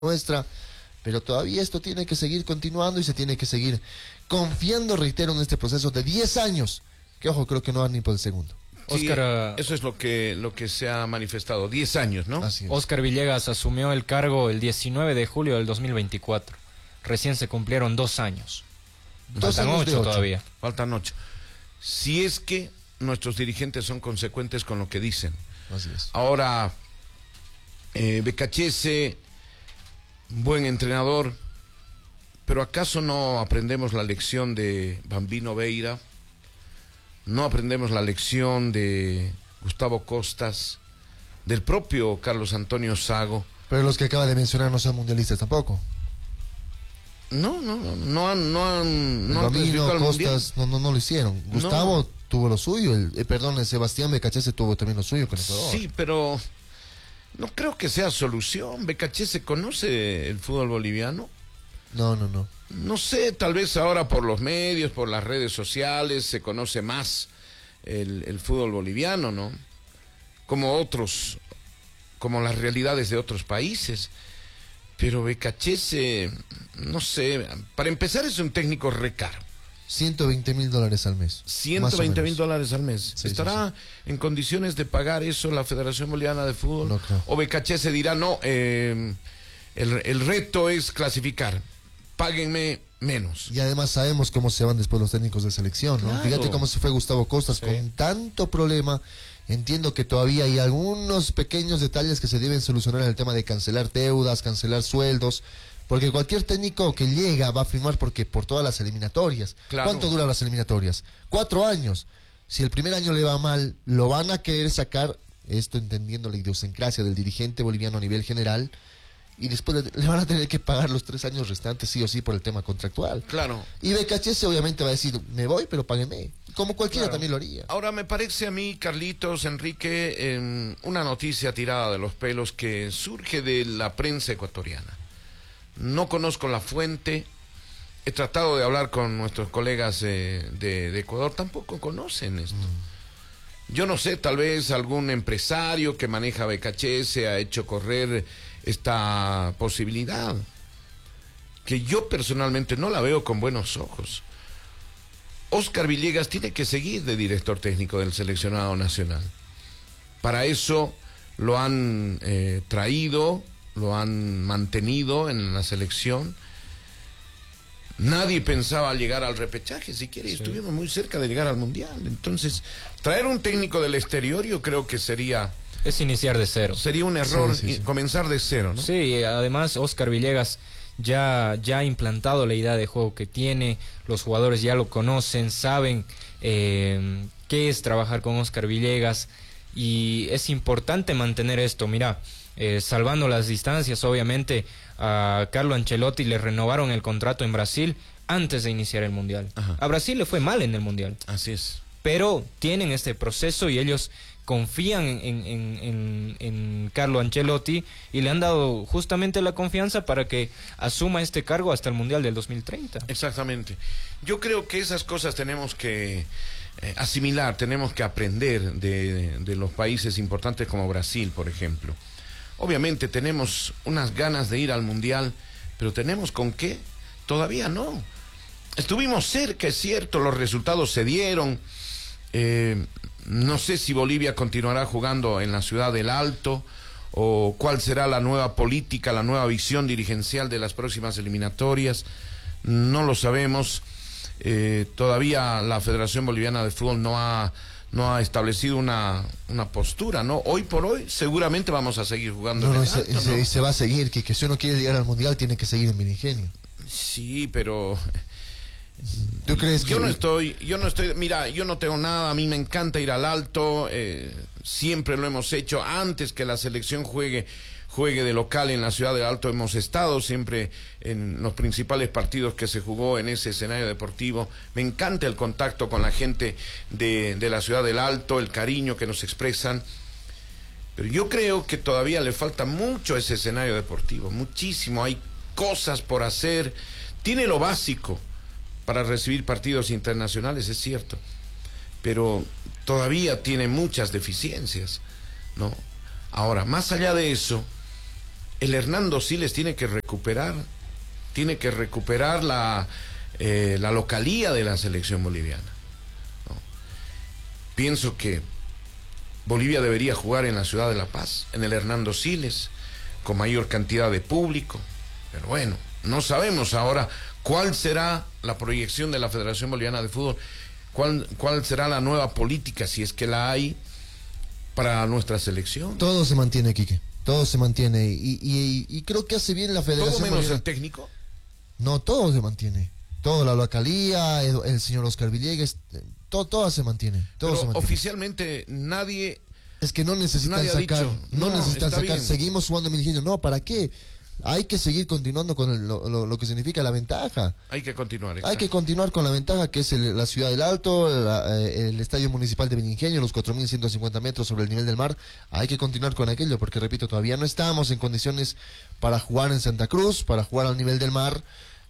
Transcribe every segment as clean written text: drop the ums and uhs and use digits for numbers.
nuestra, pero todavía esto tiene que seguir continuando y se tiene que seguir confiando, reitero, en este proceso de 10 años, que ojo, creo que no van ni por el segundo. Sí, Oscar, eso es lo que se ha manifestado, 10 años, ¿no? Así es. Oscar Villegas asumió el cargo el 19 de julio del 2024. Recién se cumplieron 2 años. 2 Faltan años de 8 8. todavía. Faltan 8. Si es que nuestros dirigentes son consecuentes con lo que dicen. Así es. Ahora, Becachese, buen entrenador, pero ¿acaso no aprendemos la lección de Bambino Veira? ¿No aprendemos la lección de Gustavo Costas, del propio Carlos Antonio Sago? Pero los que acaba de mencionar no son mundialistas tampoco. No han Bambino, clasificado al mundial. Costas, no lo hicieron. Gustavo tuvo lo suyo, el Sebastián Becachese tuvo también lo suyo con Ecuador. Sí, pero no creo que sea solución. Becachese conoce el fútbol boliviano. No. No sé, tal vez ahora por los medios, por las redes sociales, se conoce más el fútbol boliviano, ¿no? Como otros, como las realidades de otros países. Pero Becachese, no sé, para empezar es un técnico re caro. $120,000 al mes. $120,000 al mes. Sí, ¿Estará en condiciones de pagar eso la Federación Boliviana de Fútbol? No creo. O Becachese dirá, no, el reto es clasificar, páguenme menos. Y además sabemos cómo se van después los técnicos de selección, ¿no? Claro. Fíjate cómo se fue Gustavo Costas con tanto problema. Entiendo que todavía hay algunos pequeños detalles que se deben solucionar en el tema de cancelar deudas, cancelar sueldos, porque cualquier técnico que llega va a firmar porque por todas las eliminatorias. Claro. ¿Cuánto duran las eliminatorias? 4 años. Si el primer año le va mal, lo van a querer sacar, esto entendiendo la idiosincrasia del dirigente boliviano a nivel general, y después le van a tener que pagar los 3 años restantes sí o sí por el tema contractual. Claro. Y Becachese obviamente va a decir, me voy, pero págueme. Como cualquiera Claro. también lo haría. Ahora me parece a mí, Carlitos, Enrique, una noticia tirada de los pelos que surge de la prensa ecuatoriana. No conozco la fuente, he tratado de hablar con nuestros colegas de Ecuador, tampoco conocen esto. Yo no sé, tal vez algún empresario que maneja Becachese ha hecho correr esta posibilidad, que yo personalmente no la veo con buenos ojos. Oscar Villegas tiene que seguir de director técnico del seleccionado nacional. Para eso lo han traído, lo han mantenido en la selección. Nadie pensaba llegar al repechaje, si quiere, estuvimos muy cerca de llegar al mundial. Entonces, traer un técnico del exterior yo creo que sería iniciar de cero. Sería un error Sí. comenzar de cero, ¿no? Sí, además Oscar Villegas ya ha implantado la idea de juego que tiene, los jugadores ya lo conocen, saben qué es trabajar con Oscar Villegas, y es importante mantener esto. Mira, salvando las distancias, obviamente a Carlo Ancelotti le renovaron el contrato en Brasil antes de iniciar el Mundial. Ajá. A Brasil le fue mal en el Mundial, Así es. pero tienen este proceso y ellos confían en Carlo Ancelotti y le han dado justamente la confianza para que asuma este cargo hasta el Mundial del 2030. Exactamente. Yo creo que esas cosas tenemos que asimilar, tenemos que aprender de los países importantes como Brasil, por ejemplo. Obviamente tenemos unas ganas de ir al Mundial, pero ¿tenemos con qué? Todavía no. Estuvimos cerca, es cierto, los resultados se dieron. No sé si Bolivia continuará jugando en la ciudad del Alto o cuál será la nueva política, la nueva visión dirigencial de las próximas eliminatorias. No lo sabemos. Todavía la Federación Boliviana de Fútbol no ha establecido una postura, ¿no? Hoy por hoy seguramente vamos a seguir jugando en el Alto, ¿no? Se va a seguir, que si uno quiere llegar al mundial tiene que seguir en Minigenio. Sí, pero ¿Tú crees que yo no estoy, mira, yo no tengo nada, a mí me encanta ir al Alto, siempre lo hemos hecho, antes que la selección juegue de local en la ciudad del Alto, hemos estado siempre en los principales partidos que se jugó en ese escenario deportivo. Me encanta el contacto con la gente de la ciudad del Alto, el cariño que nos expresan, pero yo creo que todavía le falta mucho a ese escenario deportivo, muchísimo, hay cosas por hacer, tiene lo básico para recibir partidos internacionales, es cierto, pero todavía tiene muchas deficiencias, ¿no? Ahora, más allá de eso, el Hernando Siles tiene que recuperar la localía de la selección boliviana, ¿no? Pienso que Bolivia debería jugar en la ciudad de La Paz, en el Hernando Siles, con mayor cantidad de público, pero bueno, no sabemos ahora cuál será la proyección de la Federación Boliviana de Fútbol, cuál será la nueva política, si es que la hay, para nuestra selección. Todo se mantiene, Quique. Todo se mantiene. Y creo que hace bien la Federación ¿Todo menos Boliviana. el técnico? No, todo se mantiene. Toda la localía, el señor Oscar Villegas, todo se mantiene. Todo Pero se mantiene. oficialmente nadie... Es que no necesitan Nadie ha sacar. dicho, No no, necesitan está sacar. bien. Seguimos jugando en el ingenio. No, ¿para qué? Hay que seguir continuando con lo que significa la ventaja. Hay que continuar. Hay exacto. que continuar con la ventaja que es la ciudad del Alto, el estadio municipal de Beningenio, los 4.150 metros sobre el nivel del mar. Hay que continuar con aquello porque, repito, todavía no estamos en condiciones para jugar en Santa Cruz, para jugar al nivel del mar.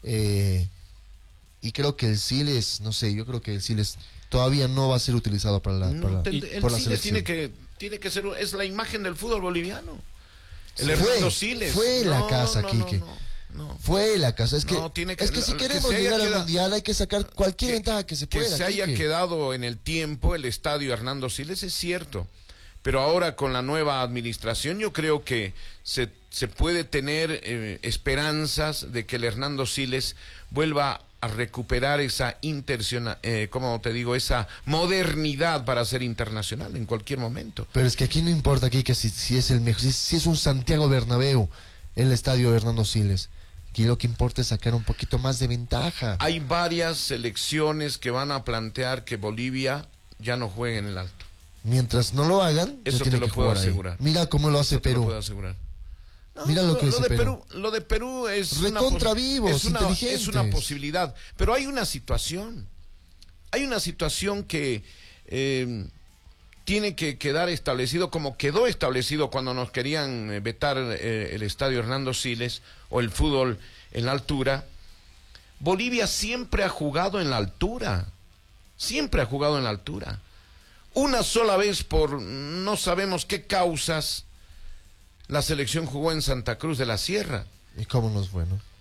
Y creo que el Siles, no sé, yo creo que el Siles todavía no va a ser utilizado para la, No, para, el por la Siles selección. tiene que ser, es la imagen del fútbol boliviano. El Fue, Hernando Siles. fue la casa, Quique. No. Fue la casa. Es que, No, tiene que- es que si que queremos se haya llegar al quedado- mundial hay que sacar cualquier que- ventaja que se Que pueda. se haya Quique. quedado en el tiempo el estadio Hernando Siles es cierto, pero ahora con la nueva administración yo creo que se puede tener esperanzas de que el Hernando Siles vuelva a recuperar esa como te digo, esa modernidad para ser internacional en cualquier momento. Pero es que aquí no importa aquí que si es el mejor, si es un Santiago Bernabéu, el estadio Hernando Siles. Aquí lo que importa es sacar un poquito más de ventaja. Hay varias selecciones que van a plantear que Bolivia ya no juegue en el Alto. Mientras no lo hagan, Eso se te tiene lo que puedo jugar ahí. asegurar. Mira cómo lo hace Eso te lo Perú. puedo asegurar. No, Mira lo que dice de Perú. Lo de Perú es Recontra vivos, es una inteligentes. posibilidad, pero hay una situación. Hay una situación que tiene que quedar establecido, como quedó establecido cuando nos querían vetar el estadio Hernando Siles o el fútbol en la altura. Bolivia siempre ha jugado en la altura. Siempre ha jugado en la altura. Una sola vez por no sabemos qué causas la selección jugó en Santa Cruz de la Sierra. ¿Y cómo nos fue, no?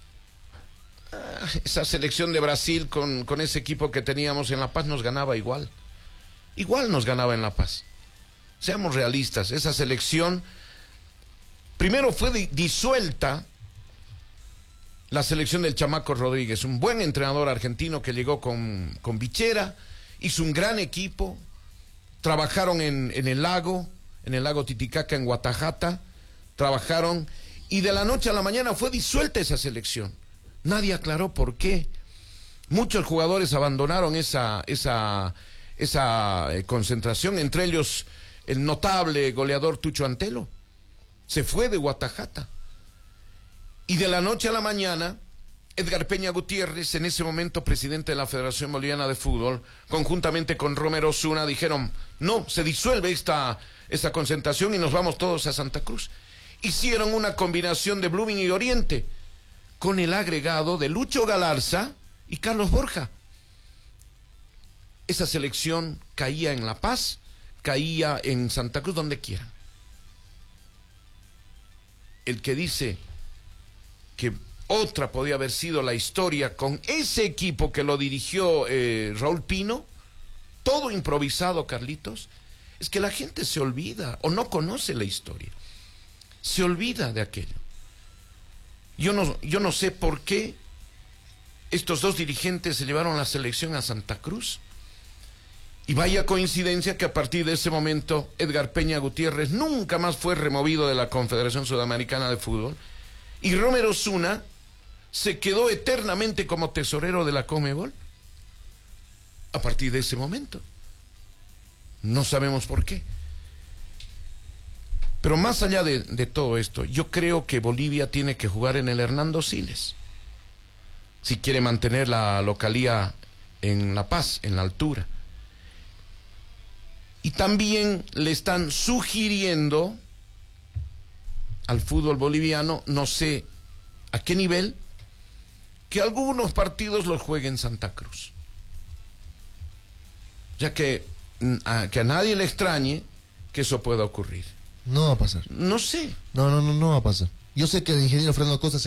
Esa selección de Brasil con ese equipo que teníamos en La Paz nos ganaba igual. Igual nos ganaba en La Paz. Seamos realistas, esa selección primero fue disuelta la selección del Chamaco Rodríguez, un buen entrenador argentino que llegó con Bichera, hizo un gran equipo, trabajaron en el lago Titicaca en Guatajata, trabajaron y de la noche a la mañana fue disuelta esa selección. Nadie aclaró por qué. Muchos jugadores abandonaron esa concentración, entre ellos el notable goleador Tucho Antelo. Se fue de Guatajata. Y de la noche a la mañana, Edgar Peña Gutiérrez, en ese momento presidente de la Federación Boliviana de Fútbol, conjuntamente con Romero Zuna, dijeron, no, se disuelve esta concentración y nos vamos todos a Santa Cruz. Hicieron una combinación de Blooming y Oriente, con el agregado de Lucho Galarza y Carlos Borja. Esa selección caía en La Paz, caía en Santa Cruz, donde quieran. El que dice que otra podía haber sido la historia con ese equipo que lo dirigió Raúl Pino, todo improvisado, Carlitos, es que la gente se olvida o no conoce la historia, se olvida de aquello. Yo no sé por qué estos dos dirigentes se llevaron la selección a Santa Cruz. Y vaya coincidencia que a partir de ese momento Edgar Peña Gutiérrez nunca más fue removido de la Confederación Sudamericana de Fútbol y Romero Zuna se quedó eternamente como tesorero de la Conmebol a partir de ese momento. No sabemos por qué. Pero más allá de todo esto, yo creo que Bolivia tiene que jugar en el Hernando Siles si quiere mantener la localía en La Paz, en la altura. Y también le están sugiriendo al fútbol boliviano, no sé a qué nivel, que algunos partidos los juegue en Santa Cruz. Ya que a nadie le extrañe que eso pueda ocurrir. No va a pasar. No sé. No va a pasar. Yo sé que el ingeniero Fernando Costa